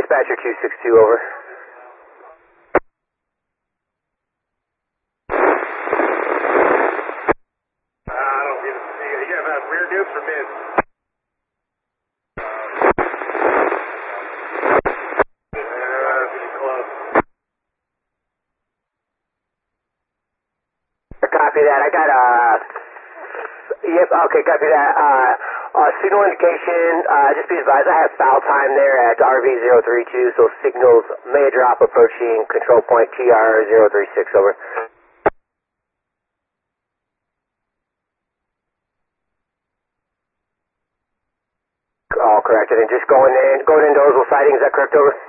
Dispatcher 262, over. I don't get it. You have rear dupes or mid? Close. Copy that. I got yep, okay, copy that. Signal indication, just be advised, I have foul time there at RV032, so signals may drop approaching control point TR036, over. All correct, and then just going in, those sightings, is that correct, over?